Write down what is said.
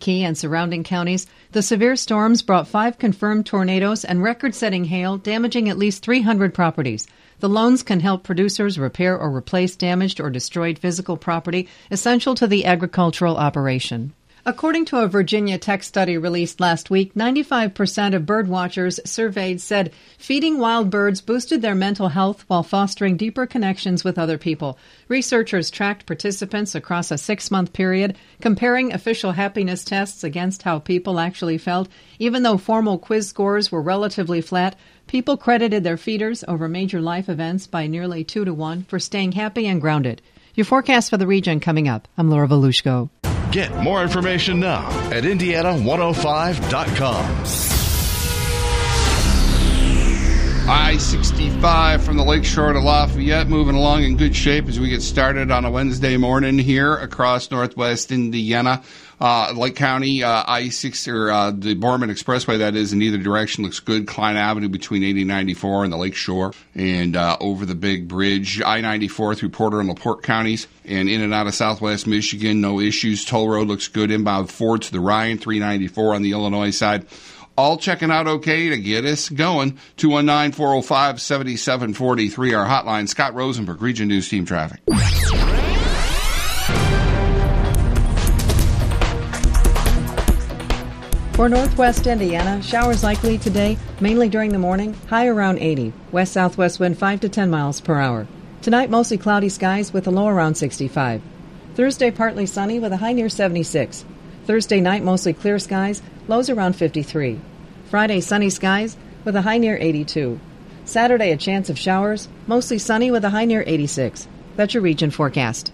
Waikiki and surrounding counties, the severe storms brought 5 confirmed tornadoes and record-setting hail, damaging at least 300 properties. The loans can help producers repair or replace damaged or destroyed physical property essential to the agricultural operation. According to a Virginia Tech study released last week, 95% of bird watchers surveyed said feeding wild birds boosted their mental health while fostering deeper connections with other people. Researchers tracked participants across a 6-month period, comparing official happiness tests against how people actually felt. Even though formal quiz scores were relatively flat, people credited their feeders over major life events by nearly 2-to-1 for staying happy and grounded. Your forecast for the region coming up. I'm Laura Volushko. Get more information now at Indiana105.com. I-65 from the Lakeshore to Lafayette, moving along in good shape as we get started on a Wednesday morning here across northwest Indiana. Lake County, I-6, or the Borman Expressway, that is, in either direction, looks good. Klein Avenue between 80 and 94 and the Lakeshore, and over the big bridge, I-94 through Porter and LaPorte counties, and in and out of southwest Michigan, no issues. Toll Road looks good. Inbound Ford to the Ryan, 394 on the Illinois side. All checking out okay to get us going. 219-405-7743, our hotline. Scott Rosenberg, Region News Team Traffic. For northwest Indiana, showers likely today, mainly during the morning, high around 80. West-southwest wind 5 to 10 miles per hour. Tonight, mostly cloudy skies with a low around 65. Thursday, partly sunny with a high near 76. Thursday night, mostly clear skies, lows around 53. Friday, sunny skies with a high near 82. Saturday, a chance of showers, mostly sunny with a high near 86. That's your region forecast.